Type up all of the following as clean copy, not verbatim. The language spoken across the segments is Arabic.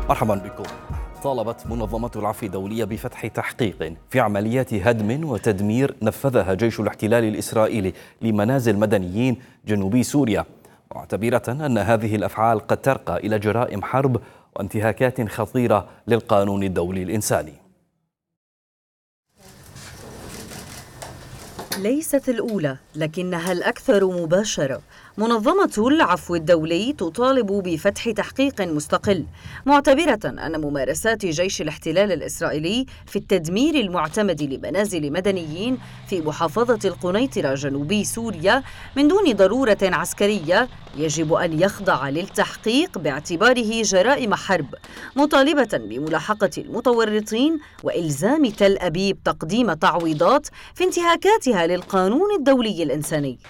مرحبا بكم. طالبت منظمة العفو الدولية بفتح تحقيق في عمليات هدم وتدمير نفذها جيش الاحتلال الإسرائيلي لمنازل مدنيين جنوبي سوريا، معتبرة أن هذه الأفعال قد ترقى إلى جرائم حرب وانتهاكات خطيرة للقانون الدولي الإنساني. ليست الأولى لكنها الأكثر مباشرة. منظمة العفو الدولي تطالب بفتح تحقيق مستقل، معتبرة أن ممارسات جيش الاحتلال الإسرائيلي في التدمير المعتمد لمنازل مدنيين في محافظة القنيطرة جنوبي سوريا من دون ضرورة عسكرية يجب أن يخضع للتحقيق باعتباره جرائم حرب، مطالبة بملاحقة المتورطين وإلزام تل أبيب تقديم تعويضات في انتهاكاتها للقانون الدولي الإنساني.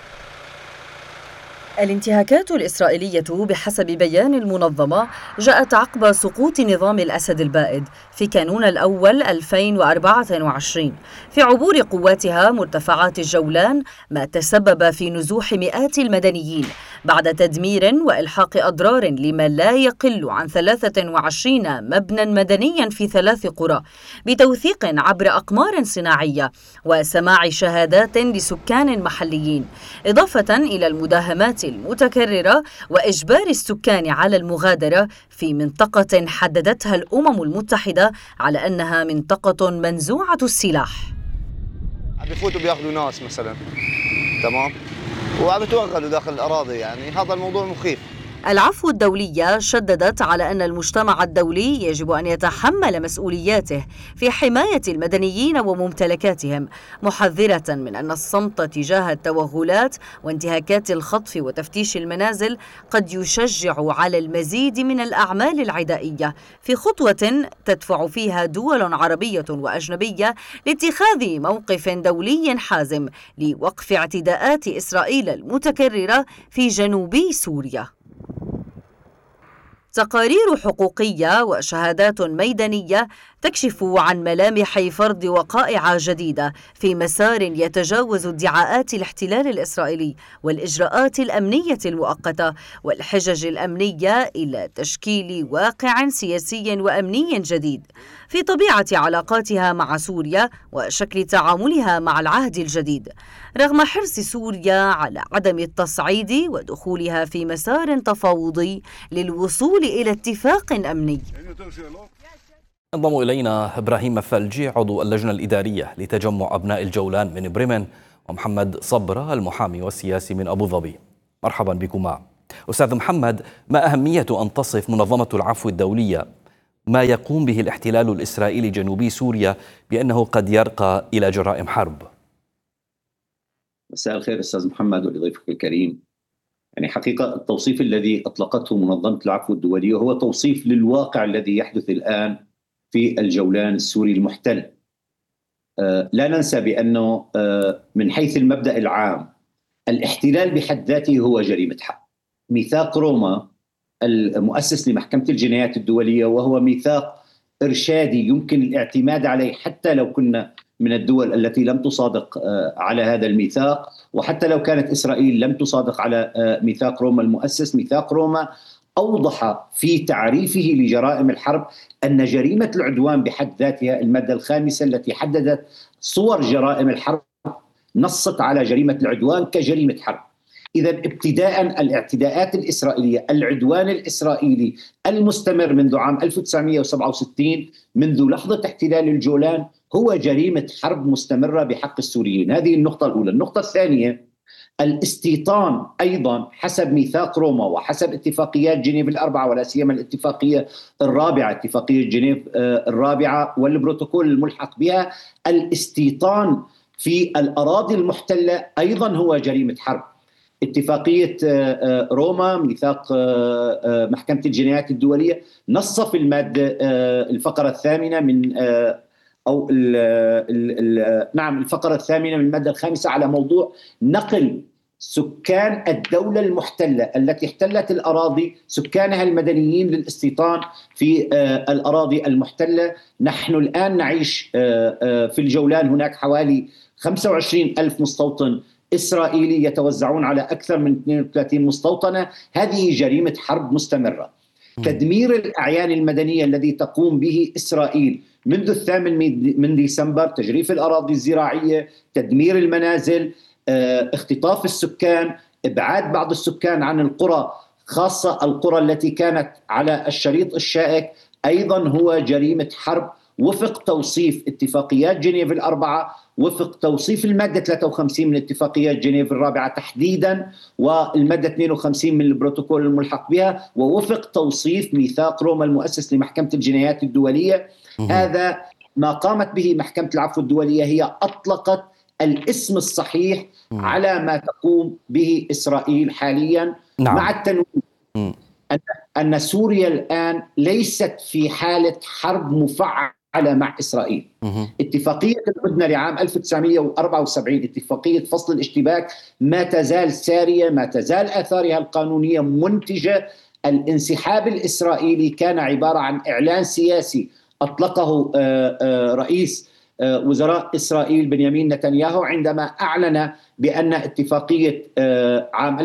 الانتهاكات الإسرائيلية بحسب بيان المنظمة جاءت عقب سقوط نظام الأسد البائد في كانون الأول 2024 في عبور قواتها مرتفعات الجولان، ما تسبب في نزوح مئات المدنيين بعد تدمير وإلحاق أضرار لما لا يقل عن 23 مبنى مدنيا في 3 قرى بتوثيق عبر أقمار صناعية وسماع شهادات لسكان محليين، إضافة إلى المداهمات المتكررة وإجبار السكان على المغادرة في منطقة حددتها الأمم المتحدة على أنها منطقة منزوعة السلاح. عم بفوتوا بياخذوا ناس مثلا، تمام، وعم بتوغلوا داخل الأراضي، يعني هذا الموضوع مخيف. العفو الدولية شددت على أن المجتمع الدولي يجب أن يتحمل مسؤولياته في حماية المدنيين وممتلكاتهم، محذرة من أن الصمت تجاه التوغلات وانتهاكات الخطف وتفتيش المنازل قد يشجع على المزيد من الأعمال العدائية، في خطوة تدفع فيها دول عربية وأجنبية لاتخاذ موقف دولي حازم لوقف اعتداءات إسرائيل المتكررة في جنوب سوريا. تقارير حقوقية وشهادات ميدانية تكشف عن ملامح فرض وقائع جديدة في مسار يتجاوز ادعاءات الاحتلال الإسرائيلي والإجراءات الأمنية المؤقتة والحجج الأمنية إلى تشكيل واقع سياسي وأمني جديد في طبيعة علاقاتها مع سوريا وشكل تعاملها مع العهد الجديد، رغم حرص سوريا على عدم التصعيد ودخولها في مسار تفاوضي للوصول إلى اتفاق أمني. انضم إلينا إبراهيم الثلجي عضو اللجنة الإدارية لتجمع أبناء الجولان من بريمن، ومحمد صبرة المحامي والسياسي من أبو ظبي. مرحبا بكما. أستاذ محمد، ما أهمية أن تصف منظمة العفو الدولية ما يقوم به الاحتلال الإسرائيلي جنوبي سوريا بأنه قد يرقى إلى جرائم حرب؟ مساء الخير أستاذ محمد ولضيفك الكريم. يعني حقيقة التوصيف الذي أطلقته منظمة العفو الدولية هو توصيف للواقع الذي يحدث الآن في الجولان السوري المحتل. لا ننسى بأنه من حيث المبدأ العام الاحتلال بحد ذاته هو جريمة حرب. ميثاق روما المؤسس لمحكمة الجنايات الدولية وهو ميثاق إرشادي يمكن الاعتماد عليه حتى لو كنا من الدول التي لم تصادق على هذا الميثاق، وحتى لو كانت إسرائيل لم تصادق على ميثاق روما المؤسس. ميثاق روما أوضح في تعريفه لجرائم الحرب أن جريمة العدوان بحد ذاتها، المادة الخامسة التي حددت صور جرائم الحرب، نصت على جريمة العدوان كجريمة حرب. إذا ابتداء الاعتداءات الإسرائيلية، العدوان الإسرائيلي المستمر منذ عام 1967 منذ لحظة احتلال الجولان هو جريمة حرب مستمرة بحق السوريين. هذه النقطة الأولى. النقطة الثانية، الاستيطان أيضا حسب ميثاق روما وحسب اتفاقيات جنيف الأربعة، ولا سيما الاتفاقية الرابعة، اتفاقية جنيف الرابعة والبروتوكول الملحق بها، الاستيطان في الأراضي المحتلة أيضا هو جريمة حرب. اتفاقية روما، ميثاق محكمة الجنايات الدولية، نص في المادة الفقرة الثامنة من الفقرة الثامنة من المادة الخامسة على موضوع نقل سكان الدولة المحتلة التي احتلت الأراضي، سكانها المدنيين، للاستيطان في الأراضي المحتلة. نحن الآن نعيش في الجولان هناك حوالي 25,000 مستوطن إسرائيلي يتوزعون على أكثر من 32 مستوطنة. هذه جريمة حرب مستمرة. تدمير الأعيان المدنية الذي تقوم به إسرائيل منذ 8 من ديسمبر، تجريف الأراضي الزراعية، تدمير المنازل، اختطاف السكان، إبعاد بعض السكان عن القرى، خاصة القرى التي كانت على الشريط الشائك، أيضا هو جريمة حرب وفق توصيف اتفاقيات جنيف الأربعة، وفق توصيف المادة 53 من اتفاقيات جنيف الرابعة تحديدا، والمادة 52 من البروتوكول الملحق بها، ووفق توصيف ميثاق روما المؤسس لمحكمة الجنايات الدولية. هذا ما قامت به محكمة العفو الدولية، هي أطلقت الاسم الصحيح على ما تقوم به إسرائيل حاليا. نعم. مع التنويه أن سوريا الآن ليست في حالة حرب مفعلة مع إسرائيل. اتفاقية الهدنة لعام 1974، اتفاقية فصل الاشتباك، ما تزال سارية، ما تزال آثارها القانونية منتجة. الانسحاب الإسرائيلي كان عبارة عن إعلان سياسي أطلقه رئيس وزراء إسرائيل بنيامين نتنياهو عندما أعلن بأن اتفاقية عام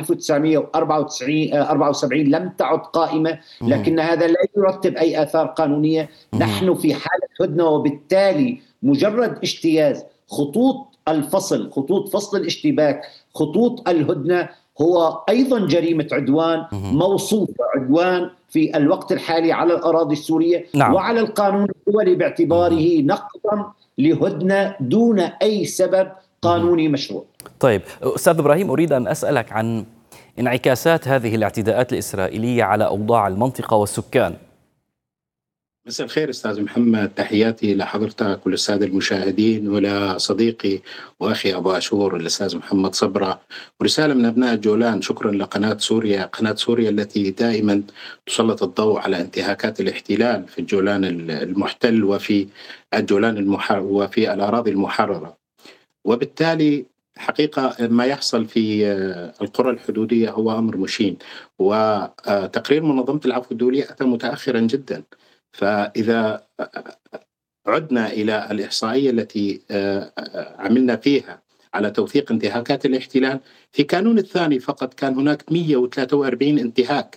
1974 لم تعد قائمة، لكن هذا لا يرتب أي آثار قانونية. نحن في حالة هدنة، وبالتالي مجرد اجتياز خطوط الفصل، خطوط فصل الاشتباك، خطوط الهدنة، هو أيضا جريمة عدوان موصوفة عدوان في الوقت الحالي على الأراضي السورية. نعم. وعلى القانون الدولي باعتباره نقضا لهدنة دون أي سبب قانوني مشروع. طيب أستاذ إبراهيم، أريد أن أسألك عن انعكاسات هذه الاعتداءات الإسرائيلية على أوضاع المنطقة والسكان. مساء الخير أستاذ محمد، تحياتي لحضرتك وللسادة المشاهدين ولصديقي وأخي أبو عاشور الأستاذ محمد صبرة، ورسالة من أبناء الجولان. شكرا لقناة سوريا، قناة سوريا التي دائما تسلط الضوء على انتهاكات الاحتلال في الجولان المحتل وفي الجولان وفي الأراضي المحررة. وبالتالي حقيقة ما يحصل في القرى الحدودية هو أمر مشين، وتقرير منظمة العفو الدولية أتى متأخرا جدا. فإذا عدنا إلى الإحصائية التي عملنا فيها على توثيق انتهاكات الاحتلال، في كانون الثاني فقط كان هناك 143 انتهاك،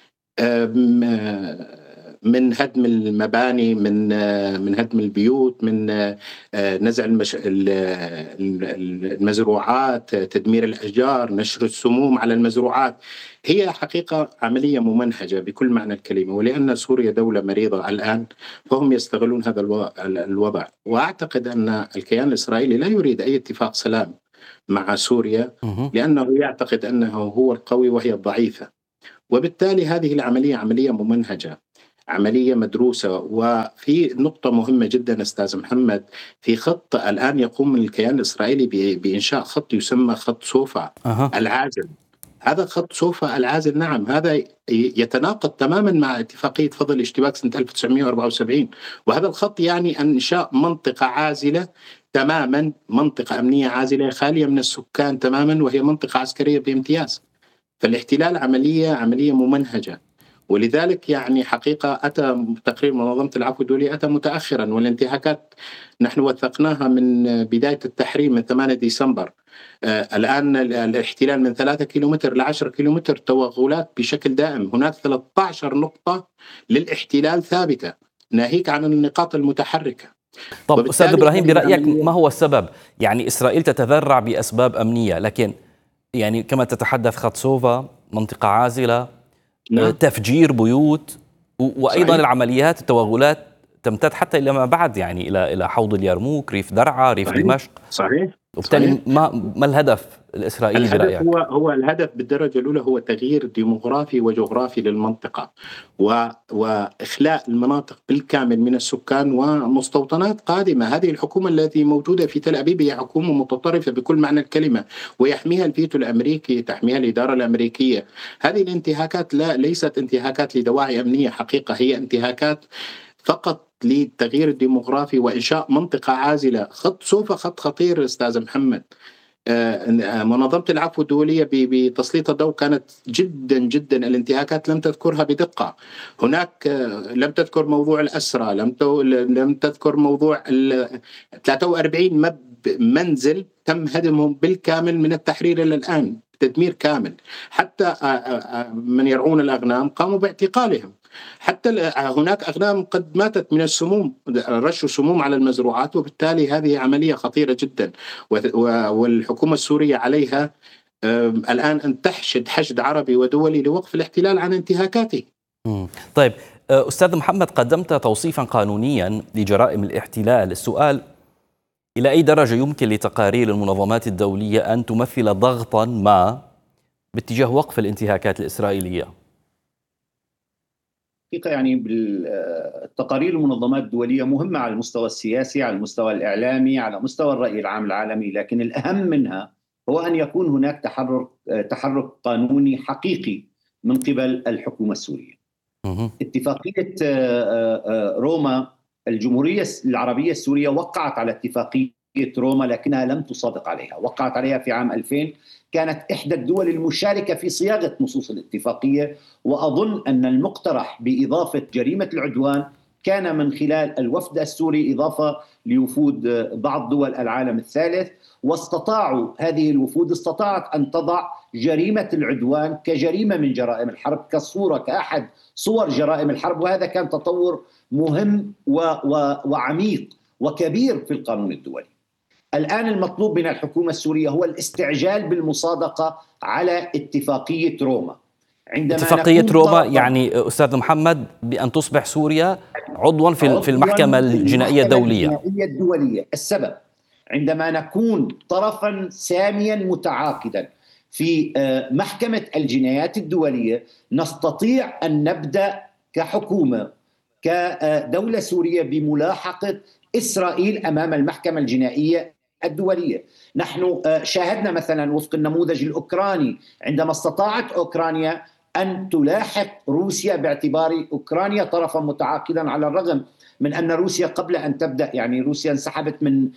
من هدم المباني، من هدم البيوت، من نزع المزروعات، تدمير الأشجار، نشر السموم على المزروعات. هي حقيقة عملية ممنهجة بكل معنى الكلمة، ولأن سوريا دولة مريضة الآن فهم يستغلون هذا الوضع. وأعتقد أن الكيان الإسرائيلي لا يريد أي اتفاق سلام مع سوريا، لأنه يعتقد أنه هو القوي وهي الضعيفة. وبالتالي هذه العملية عملية ممنهجة، عملية مدروسة. وفي نقطة مهمة جدا أستاذ محمد، في خط الآن يقوم الكيان الإسرائيلي بإنشاء خط يسمى خط صوفا العازل. هذا خط صوفا العازل، نعم، هذا يتناقض تماما مع اتفاقية فضل الاشتباك سنة 1974. وهذا الخط يعني إنشاء منطقة عازلة تماما، منطقة أمنية عازلة خالية من السكان تماما، وهي منطقة عسكرية بامتياز. فالاحتلال عملية ممنهجة. ولذلك يعني حقيقة أتى تقرير منظمة العفو الدولية أتى متأخرا، والانتهاكات نحن وثقناها من بداية التحرير من 8 ديسمبر. الآن الاحتلال من 3 كيلومتر ل 10 كيلومتر توغلات بشكل دائم. هناك 13 نقطة للاحتلال ثابتة، ناهيك عن النقاط المتحركة. طب أستاذ إبراهيم، برأيك ما هو السبب؟ يعني إسرائيل تتذرع بأسباب أمنية، لكن يعني كما تتحدث خط صوفا منطقة عازلة، تفجير بيوت، وأيضا صحيح. العمليات التوغلات تمتد حتى إلى ما بعد، يعني إلى حوض اليرموك، ريف درعا، ريف صحيح. دمشق. صحيح. وبالتالي ما الهدف الإسرائيلي برأيك؟ هو الهدف بالدرجة الأولى هو تغيير ديموغرافي وجغرافي للمنطقة، وإخلاء المناطق بالكامل من السكان ومستوطنات قادمة. هذه الحكومة التي موجودة في تل أبيب هي حكومة متطرفة بكل معنى الكلمة، ويحميها الفيتو الأمريكي، تحميها الإدارة الأمريكية. هذه الانتهاكات ليست انتهاكات لدواعي أمنية حقيقة، هي انتهاكات فقط للتغيير الديموغرافي وإنشاء منطقة عازلة. خط صوفا خط خطير أستاذ محمد. منظمة العفو الدولية بتسليط الضوء كانت جدا جدا الانتهاكات لم تذكرها بدقة. هناك لم تذكر موضوع الأسرى، لم تذكر موضوع 43 منزل تم هدمهم بالكامل من التحرير إلى الآن، تدمير كامل. حتى من يرعون الأغنام قاموا باعتقالهم. حتى هناك أغنام قد ماتت من السموم، رش سموم على المزروعات، وبالتالي هذه عملية خطيرة جدا، والحكومة السورية عليها الآن أن تحشد حشد عربي ودولي لوقف الاحتلال عن انتهاكاته. طيب أستاذ محمد، قدمت توصيفا قانونيا لجرائم الاحتلال. السؤال: إلى أي درجة يمكن لتقارير المنظمات الدولية أن تمثل ضغطا ما باتجاه وقف الانتهاكات الإسرائيلية؟ يعني بالتقارير المنظمات الدولية مهمة على المستوى السياسي، على المستوى الإعلامي، على مستوى الرأي العام العالمي، لكن الأهم منها هو أن يكون هناك تحرك قانوني حقيقي من قبل الحكومة السورية. اتفاقية روما، الجمهورية العربية السورية وقعت على اتفاقية روما لكنها لم تصادق عليها، وقعت عليها في عام 2000، كانت إحدى الدول المشاركة في صياغة نصوص الاتفاقية. وأظن أن المقترح بإضافة جريمة العدوان كان من خلال الوفد السوري، إضافة لوفود بعض دول العالم الثالث، واستطاعوا هذه الوفود استطاعت أن تضع جريمة العدوان كجريمة من جرائم الحرب، كصورة كأحد صور جرائم الحرب. وهذا كان تطور مهم وعميق وكبير في القانون الدولي. الآن المطلوب من الحكومة السورية هو الاستعجال بالمصادقة على اتفاقية روما. عندما اتفاقية روما يعني أستاذ محمد بأن تصبح سوريا عضوا في المحكمة الجنائية الدولية. السبب: عندما نكون طرفا ساميا متعاقدا في محكمة الجنايات الدولية، نستطيع أن نبدأ كحكومة كدولة سورية بملاحقة إسرائيل أمام المحكمة الجنائية الدولية. نحن شاهدنا مثلا وفق النموذج الأوكراني عندما استطاعت أوكرانيا أن تلاحق روسيا باعتبار أوكرانيا طرفا متعاقدا، على الرغم من أن روسيا قبل أن تبدأ، يعني روسيا انسحبت من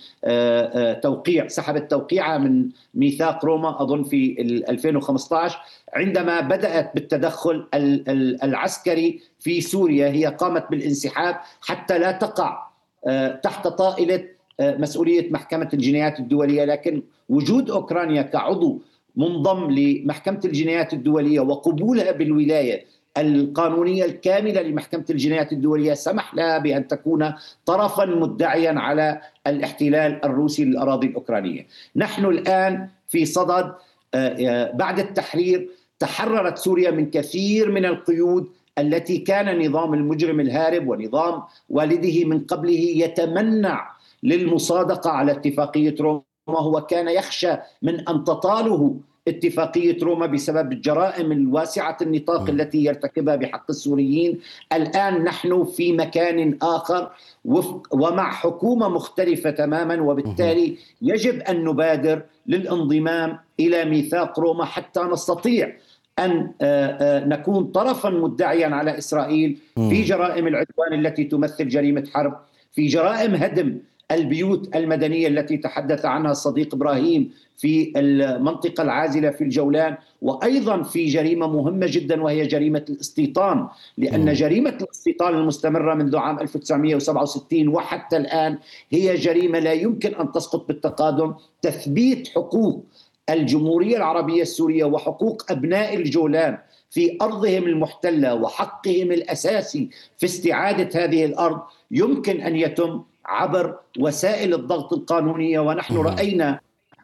سحبت توقيعها من ميثاق روما أظن في 2015. عندما بدأت بالتدخل العسكري في سوريا هي قامت بالانسحاب حتى لا تقع تحت طائلة مسؤولية محكمة الجنايات الدولية. لكن وجود أوكرانيا كعضو منضم لمحكمة الجنايات الدولية وقبولها بالولاية القانونية الكاملة لمحكمة الجنايات الدولية سمح لها بأن تكون طرفا مدعيا على الاحتلال الروسي للأراضي الأوكرانية. نحن الآن في صدد بعد التحرير تحررت سوريا من كثير من القيود التي كان النظام المجرم الهارب ونظام والده من قبله يتمنع للمصادقة على اتفاقية روما. هو كان يخشى من أن تطاله اتفاقية روما بسبب الجرائم الواسعة النطاق التي يرتكبها بحق السوريين. الآن نحن في مكان آخر ومع حكومة مختلفة تماما، وبالتالي يجب أن نبادر للانضمام إلى ميثاق روما حتى نستطيع أن نكون طرفا مدعيا على إسرائيل في جرائم العدوان التي تمثل جريمة حرب، في جرائم هدم البيوت المدنية التي تحدث عنها الصديق إبراهيم في المنطقة العازلة في الجولان، وأيضا في جريمة مهمة جدا وهي جريمة الاستيطان، لأن جريمة الاستيطان المستمرة منذ عام 1967 وحتى الآن هي جريمة لا يمكن أن تسقط بالتقادم. تثبيت حقوق الجمهورية العربية السورية وحقوق أبناء الجولان في أرضهم المحتلة وحقهم الأساسي في استعادة هذه الأرض يمكن أن يتم عبر وسائل الضغط القانونية. ونحن رأينا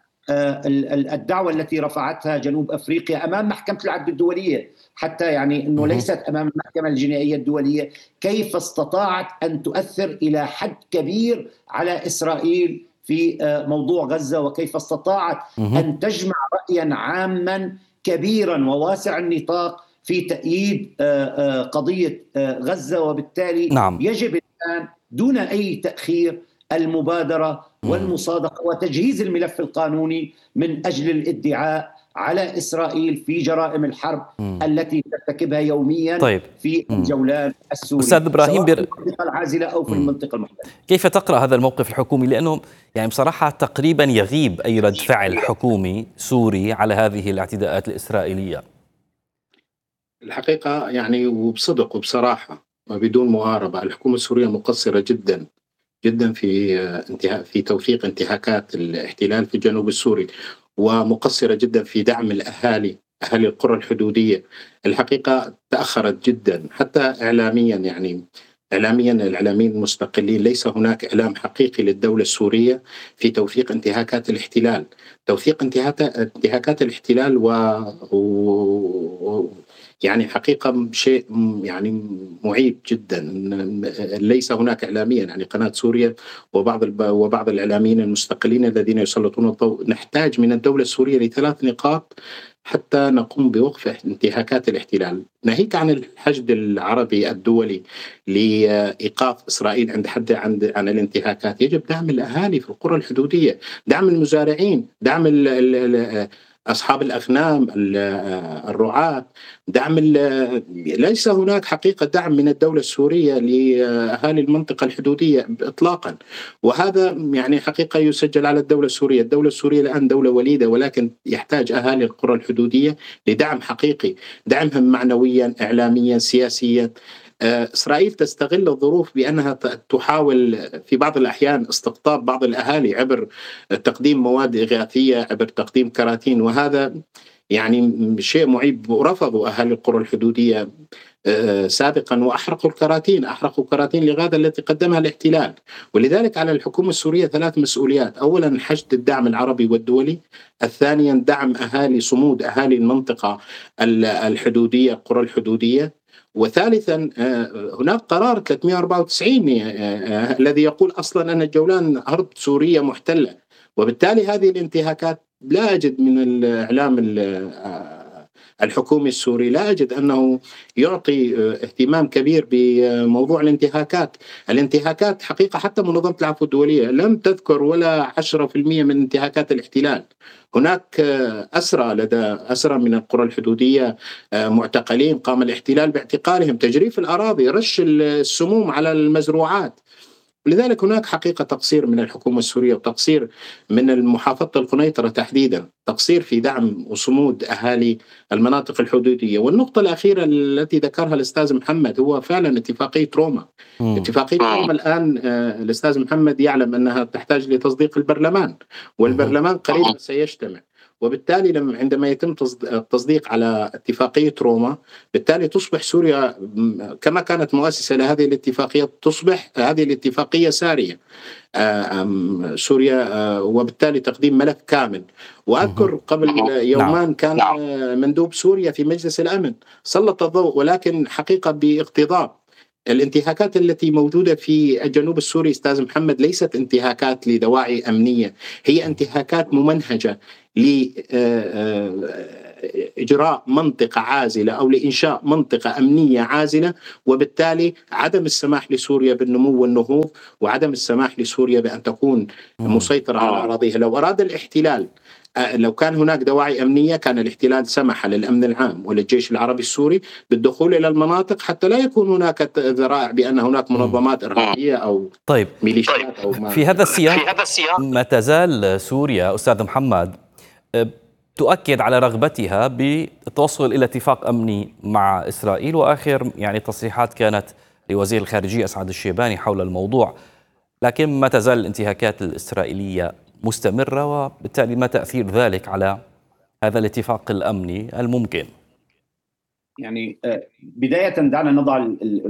الدعوة التي رفعتها جنوب أفريقيا أمام محكمة العدل الدولية، حتى يعني أنه ليست أمام المحكمة الجنائية الدولية، كيف استطاعت أن تؤثر إلى حد كبير على إسرائيل في موضوع غزة، وكيف استطاعت أن تجمع رأيا عاما كبيرا وواسع النطاق في تأييد قضية غزة. وبالتالي يجب الآن دون أي تأخير المبادرة والمصادقة وتجهيز الملف القانوني من أجل الادعاء على إسرائيل في جرائم الحرب التي ترتكبها يوميا في الجولان السوري، أستاذ إبراهيم، في المنطقة العازلة أو في المنطقة المحتلة. كيف تقرأ هذا الموقف الحكومي؟ لأنه يعني بصراحة تقريبا يغيب أي رد فعل حكومي سوري على هذه الاعتداءات الإسرائيلية. الحقيقة يعني وبصدق وبصراحة وبدون مغاربة الحكومة السورية مقصرة جدا جدا في توثيق انتهاكات الاحتلال في الجنوب السوري، ومقصرة جدا في دعم الأهالي أهالي القرى الحدودية الحقيقة تأخرت جدا حتى إعلاميا. يعني إعلاميا الإعلاميين المستقلين ليس هناك إعلام حقيقي للدولة السورية في توثيق انتهاكات الاحتلال. توثيق انتهاكات الاحتلال يعني حقيقة شيء يعني معيب جدا. ليس هناك إعلاميا، يعني قناة سوريا وبعض الإعلاميين المستقلين الذين يسلطون الضوء. نحتاج من الدولة السورية لثلاث نقاط حتى نقوم بوقف انتهاكات الاحتلال، ناهيك عن الحشد العربي الدولي لإيقاف إسرائيل عند حد عن الانتهاكات. يجب دعم الأهالي في القرى الحدودية، دعم المزارعين، دعم أصحاب الأغنام، الرعاة، دعم ليس هناك حقيقة دعم من الدولة السورية لأهالي المنطقة الحدودية إطلاقا. وهذا يعني حقيقة يسجل على الدولة السورية. الدولة السورية الآن دولة وليدة، ولكن يحتاج أهالي القرى الحدودية لدعم حقيقي، دعمهم معنويا، إعلاميا، سياسيا. إسرائيل تستغل الظروف بأنها تحاول في بعض الأحيان استقطاب بعض الأهالي عبر تقديم مواد إغاثية، عبر تقديم كراتين، وهذا يعني شيء معيب. ورفضوا أهالي القرى الحدودية سابقا وأحرقوا كراتين لغاية التي قدمها الاحتلال. ولذلك على الحكومة السورية ثلاث مسؤوليات: أولا حشد الدعم العربي والدولي، ثانيا دعم صمود أهالي المنطقة الحدودية، القرى الحدودية، وثالثا هناك قرار 394 الذي يقول أصلا أن الجولان أرض سورية محتلة. وبالتالي هذه الانتهاكات لا أجد من الإعلام الحكومي السوري، لا أجد أنه يعطي اهتمام كبير بموضوع الانتهاكات حقيقة حتى منظمة العفو الدولية لم تذكر ولا 10% من انتهاكات الاحتلال. هناك أسرى من القرى الحدودية معتقلين، قام الاحتلال باعتقالهم، تجريف الأراضي، رش السموم على المزروعات. لذلك هناك حقيقة تقصير من الحكومة السورية وتقصير من محافظة القنيطرة تحديدا، تقصير في دعم وصمود أهالي المناطق الحدودية. والنقطة الأخيرة التي ذكرها الأستاذ محمد هو فعلا اتفاقية روما. اتفاقية روما الآن الأستاذ محمد يعلم أنها تحتاج لتصديق البرلمان، والبرلمان قريبا سيجتمع. وبالتالي عندما يتم التصديق على اتفاقية روما، بالتالي تصبح سوريا كما كانت مؤسسة لهذه الاتفاقية، تصبح هذه الاتفاقية سارية سوريا، وبالتالي تقديم ملف كامل. وأذكر قبل يومان كان مندوب سوريا في مجلس الأمن سلط الضوء، ولكن حقيقة باقتضاب. الانتهاكات التي موجودة في الجنوب السوري أستاذ محمد ليست انتهاكات لدواعي أمنية، هي انتهاكات ممنهجة لإجراء منطقة عازلة أو لإنشاء منطقة أمنية عازلة، وبالتالي عدم السماح لسوريا بالنمو والنهوض، وعدم السماح لسوريا بأن تكون مسيطرة على أراضيها. لو أراد الاحتلال، لو كان هناك دواعي أمنية، كان الاحتلال سمح للأمن العام وللجيش العربي السوري بالدخول إلى المناطق حتى لا يكون هناك ذرائع بأن هناك منظمات إرهابية أو ميليشيات أو ما. في هذا السياق ما تزال سوريا أستاذ محمد تؤكد على رغبتها بالتوصل إلى اتفاق أمني مع إسرائيل، وآخر يعني تصريحات كانت لوزير الخارجية أسعد الشيباني حول الموضوع، لكن ما تزال الانتهاكات الإسرائيلية مستمرة، وبالتالي ما تأثير ذلك على هذا الاتفاق الأمني الممكن؟ يعني بداية دعنا نضع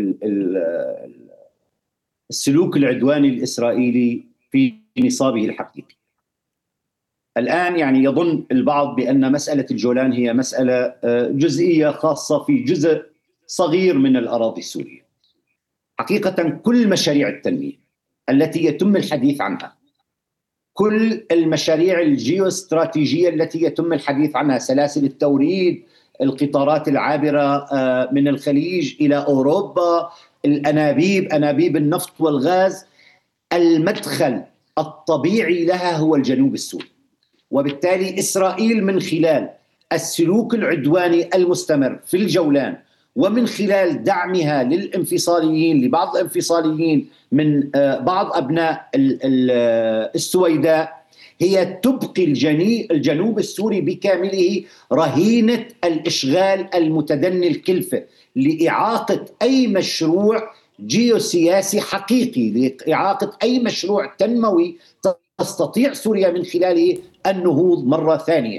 السلوك العدواني الإسرائيلي في نصابه الحقيقي. الآن يعني يظن البعض بأن مسألة الجولان هي مسألة جزئية خاصة في جزء صغير من الأراضي السورية. حقيقة كل مشاريع التنمية التي يتم الحديث عنها، كل المشاريع الجيوستراتيجية التي يتم الحديث عنها، سلاسل التوريد، القطارات العابرة من الخليج إلى أوروبا، أنابيب النفط والغاز، المدخل الطبيعي لها هو الجنوب السوري. وبالتالي إسرائيل من خلال السلوك العدواني المستمر في الجولان، ومن خلال دعمها للانفصاليين، لبعض الانفصاليين من بعض أبناء السويداء، هي تبقي الجنوب السوري بكامله رهينة الإشغال المتدني الكلفة لإعاقة أي مشروع جيوسياسي حقيقي، لإعاقة أي مشروع تنموي تستطيع سوريا من خلاله النهوض مرة ثانية.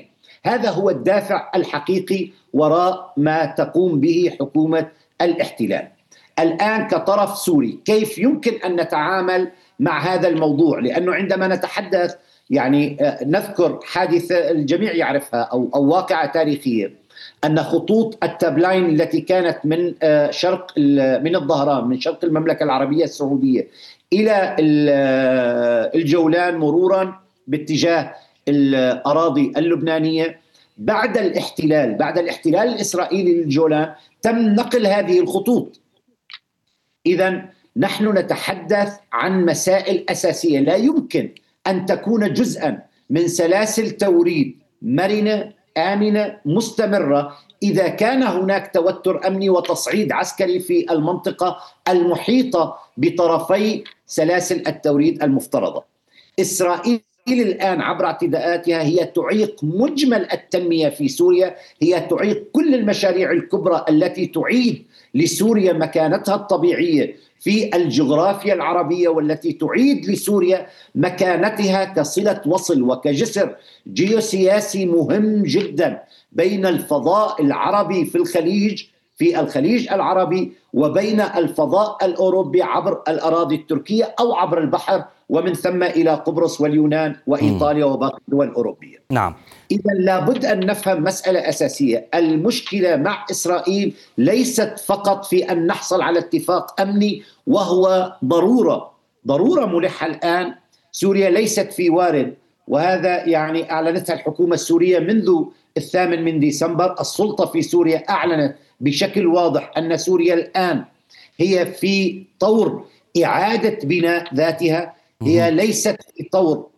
هذا هو الدافع الحقيقي وراء ما تقوم به حكومة الاحتلال. الآن كطرف سوري كيف يمكن أن نتعامل مع هذا الموضوع؟ لأنه عندما نتحدث يعني نذكر حادثة الجميع يعرفها أو واقعة تاريخية، أن خطوط التابلاين التي كانت من من الظهران من شرق المملكة العربية السعودية إلى الجولان مرورا باتجاه الأراضي اللبنانية، بعد الاحتلال الإسرائيلي للجولان تم نقل هذه الخطوط. إذن نحن نتحدث عن مسائل أساسية لا يمكن أن تكون جزءا من سلاسل توريد مرنة آمنة مستمرة إذا كان هناك توتر أمني وتصعيد عسكري في المنطقة المحيطة بطرفي سلاسل التوريد المفترضة. إسرائيل الآن عبر اعتداءاتها هي تعيق مجمل التنمية في سوريا، هي تعيق كل المشاريع الكبرى التي تعيد لسوريا مكانتها الطبيعية في الجغرافيا العربية، والتي تعيد لسوريا مكانتها كصلة وصل وكجسر جيوسياسي مهم جدا بين الفضاء العربي في الخليج العربي وبين الفضاء الأوروبي عبر الأراضي التركية أو عبر البحر، ومن ثم إلى قبرص واليونان وإيطاليا وباقي الدول الأوروبية. نعم. إذا لابد أن نفهم مسألة أساسية، المشكلة مع إسرائيل ليست فقط في أن نحصل على اتفاق أمني وهو ضرورة ملحة الآن. سوريا ليست في وارد، وهذا يعني أعلنتها الحكومة السورية منذ 8 ديسمبر. السلطة في سوريا أعلنت بشكل واضح أن سوريا الآن هي في طور إعادة بناء ذاتها، هي ليست في طور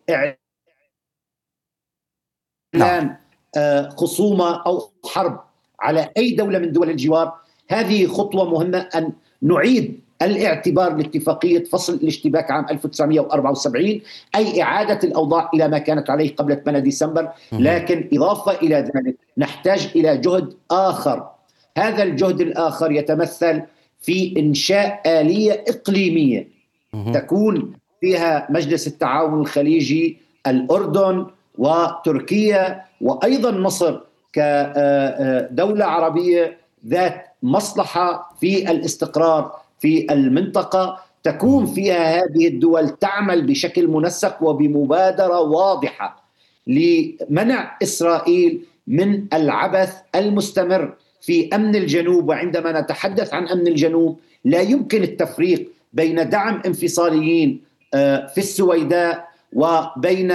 إعلان خصومة أو حرب على أي دولة من دول الجوار. هذه خطوة مهمة أن نعيد الاعتبار لاتفاقية فصل الاشتباك عام 1974، أي إعادة الأوضاع إلى ما كانت عليه قبل 8 ديسمبر. لكن إضافة إلى ذلك نحتاج إلى جهد آخر. هذا الجهد الآخر يتمثل في إنشاء آلية إقليمية تكون فيها مجلس التعاون الخليجي، الأردن وتركيا وأيضا مصر كدولة عربية ذات مصلحة في الاستقرار في المنطقة، تكون فيها هذه الدول تعمل بشكل منسق وبمبادرة واضحة لمنع إسرائيل من العبث المستمر في أمن الجنوب. وعندما نتحدث عن أمن الجنوب لا يمكن التفريق بين دعم انفصاليين في السويداء وبين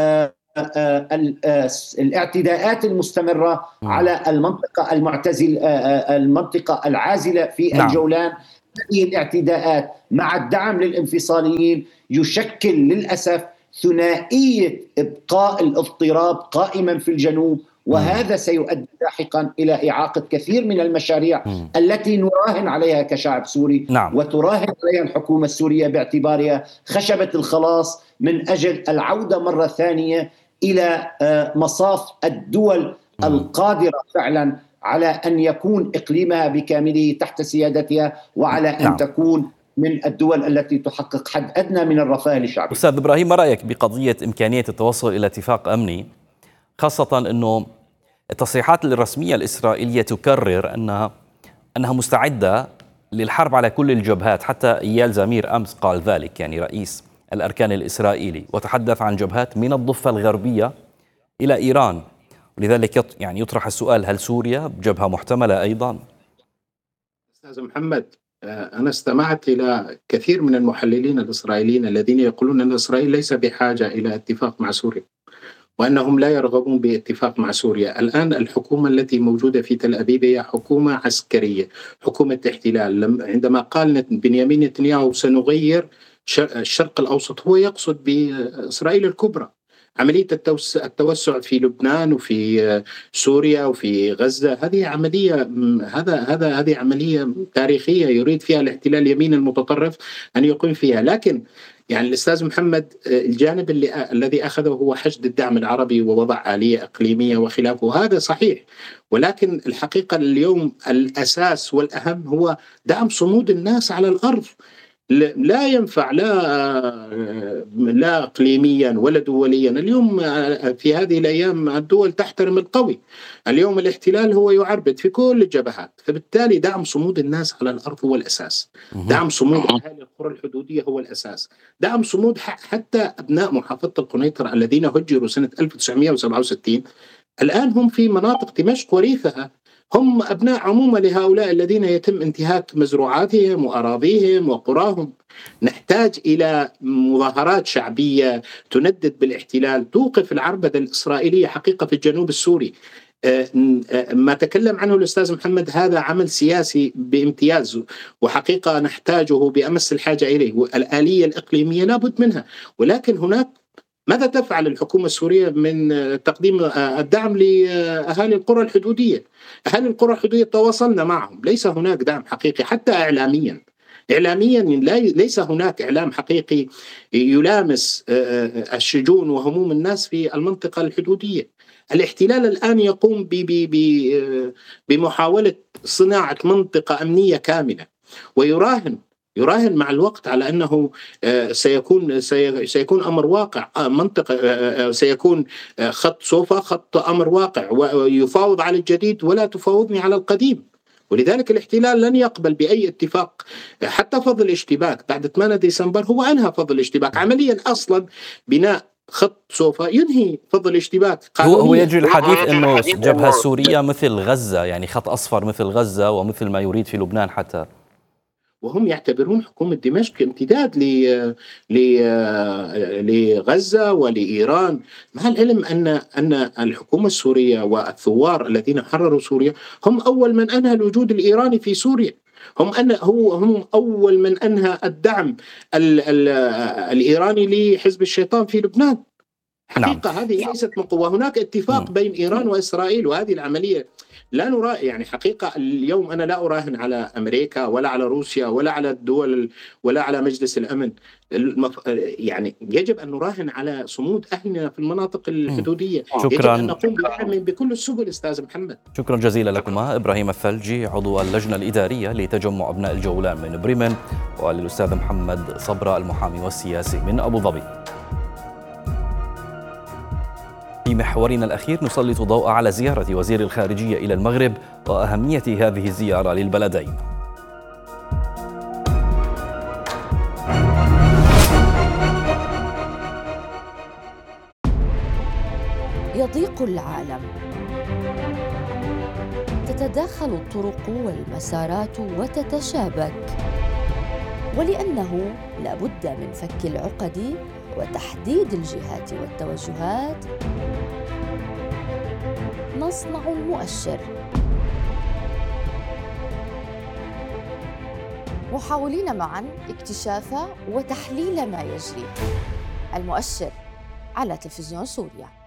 الاعتداءات المستمرة على المنطقة العازلة في الجولان. هذه الاعتداءات مع الدعم للانفصاليين يشكل للأسف ثنائية إبقاء الاضطراب قائما في الجنوب، وهذا سيؤدي لاحقا إلى إعاقة كثير من المشاريع التي نراهن عليها كشعب سوري. وتراهن عليها الحكومة السورية باعتبارها خشبة الخلاص من أجل العودة مرة ثانية إلى مصاف الدول القادرة فعلا على أن يكون إقليمها بكامله تحت سيادتها، وعلى أن تكون من الدول التي تحقق حد أدنى من الرفاه لشعبها. أستاذ إبراهيم، ما رأيك بقضية إمكانية التوصل إلى اتفاق أمني، خاصة أنه التصريحات الرسمية الإسرائيلية تكرر أنها مستعدة للحرب على كل الجبهات، حتى إيال زمير أمس قال ذلك، يعني رئيس الأركان الإسرائيلي، وتحدث عن جبهات من الضفة الغربية إلى إيران. ولذلك يعني يطرح السؤال، هل سوريا جبهة محتملة أيضا؟ أستاذ محمد، أنا استمعت إلى كثير من المحللين الإسرائيليين الذين يقولون أن إسرائيل ليس بحاجة إلى اتفاق مع سوريا، وأنهم لا يرغبون باتفاق مع سوريا. الآن الحكومة التي موجودة في تل أبيب هي حكومة عسكرية، حكومة احتلال. عندما قال بنيامين نتنياهو سنغير الشرق الأوسط، هو يقصد بإسرائيل الكبرى. عملية التوسع في لبنان وفي سوريا وفي غزة هذه عملية تاريخية يريد فيها الاحتلال اليمين المتطرف أن يقوم فيها. لكن يعني الأستاذ محمد، الجانب الذي أخذه هو حشد الدعم العربي ووضع آلية إقليمية وخلافه، هذا صحيح، ولكن الحقيقة اليوم الأساس والأهم هو دعم صمود الناس على الأرض. لا ينفع لا إقليميا ولا دوليا. اليوم في هذه الأيام الدول تحترم القوي. اليوم الاحتلال هو يعربد في كل الجبهات، فبالتالي دعم صمود الناس على الأرض هو الأساس، دعم صمود أهالي القرى الحدودية هو الأساس، دعم صمود حتى أبناء محافظة القنيطرة الذين هجروا سنة 1967 الآن هم في مناطق دمشق وريفها، هم أبناء عمومة لهؤلاء الذين يتم انتهاك مزروعاتهم وأراضيهم وقراهم. نحتاج إلى مظاهرات شعبية تندد بالاحتلال، توقف العربدة الإسرائيلية حقيقة في الجنوب السوري. ما تكلم عنه الأستاذ محمد هذا عمل سياسي بامتياز، وحقيقة نحتاجه بأمس الحاجة إليه. والآلية الإقليمية لابد منها، ولكن هناك ماذا تفعل الحكومة السورية من تقديم الدعم لأهالي القرى الحدودية؟ أهالي القرى الحدودية تواصلنا معهم، ليس هناك دعم حقيقي حتى إعلاميا ليس هناك إعلام حقيقي يلامس الشجون وهموم الناس في المنطقة الحدودية. الاحتلال الآن يقوم بمحاولة صناعة منطقة أمنية كاملة، ويراهن مع الوقت على أنه سيكون أمر واقع، منطقة سيكون خط سوفا خط أمر واقع، ويفاوض على الجديد ولا تفاوضني على القديم. ولذلك الاحتلال لن يقبل بأي اتفاق، حتى فض الاشتباك بعد 8 ديسمبر هو أنهى فض الاشتباك عمليا. أصلا بناء خط سوفا ينهي فض الاشتباك قانونيا. هو يجري الحديث أنه جبهة سورية مثل غزة، يعني خط أصفر مثل غزة ومثل ما يريد في لبنان حتى، وهم يعتبرون حكومة دمشق امتداد لغزة ولإيران، مع العلم أن الحكومة السورية والثوار الذين حرروا سوريا هم أول من أنهى الوجود الإيراني في سوريا، هم أول من أنهى الدعم الإيراني لحزب الشيطان في لبنان. حقيقة هذه ليست من قوة، هناك اتفاق بين إيران وإسرائيل، وهذه العملية لا نرى. يعني حقيقة اليوم أنا لا أراهن على أمريكا ولا على روسيا ولا على الدول ولا على مجلس الأمن. يعني يجب أن نراهن على صمود أهلنا في المناطق الحدودية. شكرا. يجب أن نقوم بدعم بكل السبل. أستاذ محمد، شكرا جزيلا لكما. إبراهيم الثلجي عضو اللجنة الإدارية لتجمع أبناء الجولان من بريمن، وللأستاذ محمد صبرا المحامي والسياسي من أبو ظبي. في محورنا الأخير نسلط ضوء على زيارة وزير الخارجية إلى المغرب وأهمية هذه الزيارة للبلدين. يضيق العالم، تتداخل الطرق والمسارات وتتشابك، ولأنه لا بد من فك العقد وتحديد الجهات والتوجهات، نصنع المؤشر، محاولين معا اكتشاف وتحليل ما يجري. المؤشر على تلفزيون سوريا.